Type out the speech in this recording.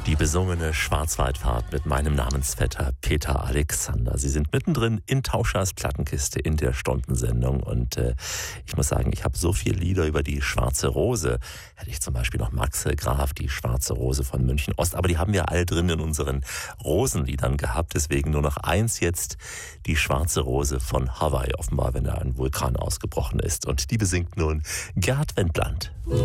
Die besungene Schwarzwaldfahrt mit meinem Namensvetter Peter Alexander. Sie sind mittendrin in Tauschers Plattenkiste in der Stundensendung und ich muss sagen, ich habe so viele Lieder über die Schwarze Rose. Hätte ich zum Beispiel noch Max Graf, die Schwarze Rose von München Ost, aber die haben wir alle drin in unseren Rosenliedern gehabt. Deswegen nur noch eins jetzt, die Schwarze Rose von Hawaii, offenbar, wenn da ein Vulkan ausgebrochen ist. Und die besingt nun Gerd Wendland.